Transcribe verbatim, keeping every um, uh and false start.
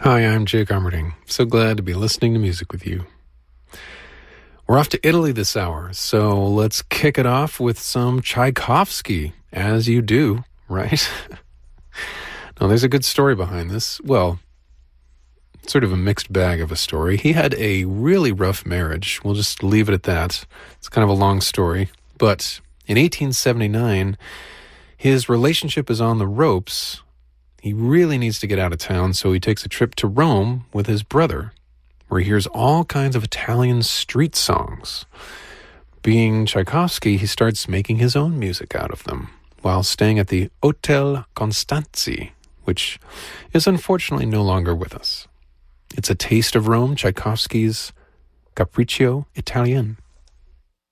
Hi, I'm Jake Armerding. So glad to be listening to music with you. We're off to Italy this hour, so let's kick it off with some Tchaikovsky, as you do, right? Now, there's a good story behind this. Well, sort of a mixed bag of a story. He had a really rough marriage. We'll just leave it at that. It's kind of a long story. But in eighteen seventy-nine, his relationship is on the ropes. He really needs to get out of town, so he takes a trip to Rome with his brother, where he hears all kinds of Italian street songs. Being Tchaikovsky, he starts making his own music out of them, while staying at the Hotel Constanzi, which is unfortunately no longer with us. It's a taste of Rome, Tchaikovsky's Capriccio Italien.